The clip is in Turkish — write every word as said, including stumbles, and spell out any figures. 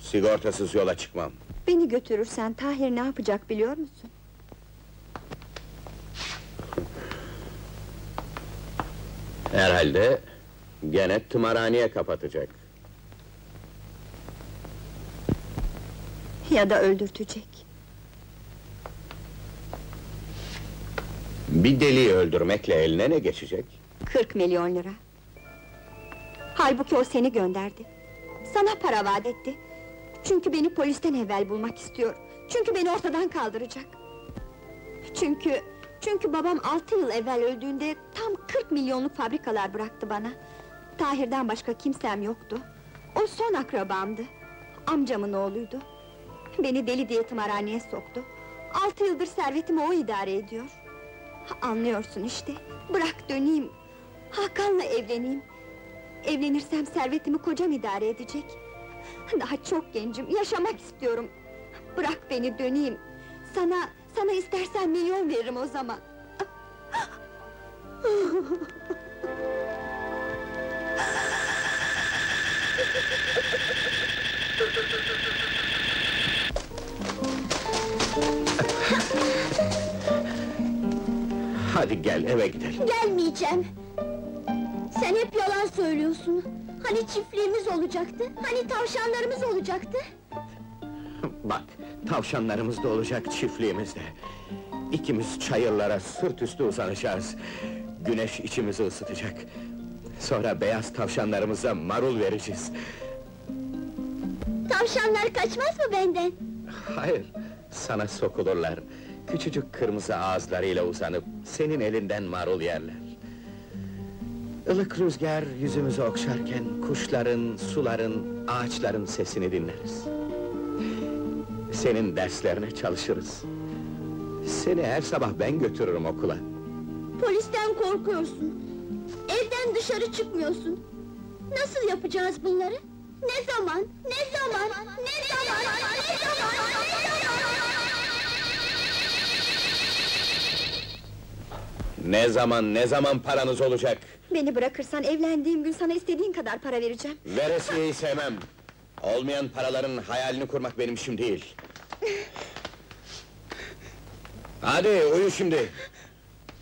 Sigortasız yola çıkmam. Beni götürürsen Tahir ne yapacak biliyor musun? Herhalde gene tımarhaneye kapatacak. Ya da öldürtecek. Bir deliği öldürmekle eline ne geçecek? Kırk milyon lira. Halbuki o seni gönderdi. Sana para vaat etti. Çünkü beni polisten evvel bulmak istiyor. Çünkü beni ortadan kaldıracak. Çünkü... Çünkü babam altı yıl evvel öldüğünde tam kırk milyonluk fabrikalar bıraktı bana. Tahir'den başka kimsem yoktu. O son akrabamdı. Amcamın oğluydu. Beni deli diye tımarhaneye soktu. Altı yıldır servetimi o idare ediyor. Anlıyorsun işte. Bırak döneyim. Hakan'la evleneyim. Evlenirsem servetimi kocam idare edecek. Daha çok gencim, yaşamak istiyorum. Bırak beni döneyim. Sana, sana istersen milyon veririm o zaman. Hadi gel, eve gidelim. Gelmeyeceğim! Sen hep yalan söylüyorsun! Hani çiftliğimiz olacaktı, hani tavşanlarımız olacaktı? Bak, tavşanlarımız da olacak, çiftliğimiz de. İkimiz çayırlara sırt üstü uzanacağız. Güneş içimizi ısıtacak. Sonra beyaz tavşanlarımıza marul vereceğiz. Tavşanlar kaçmaz mı benden? Hayır, sana sokulurlar. Küçücük kırmızı ağızlarıyla uzanıp, senin elinden marul yerler. Ilık rüzgar yüzümüzü okşarken, kuşların, suların, ağaçların sesini dinleriz. Senin derslerine çalışırız. Seni her sabah ben götürürüm okula. Polisten korkuyorsun. Evden dışarı çıkmıyorsun. Nasıl yapacağız bunları? Ne zaman? Ne zaman? Ne zaman? Ne zaman? Ne zaman, ne zaman paranız olacak? Beni bırakırsan evlendiğim gün sana istediğin kadar para vereceğim. Veresiyeyi sevmem. Olmayan paraların hayalini kurmak benim işim değil. Hadi uyu şimdi.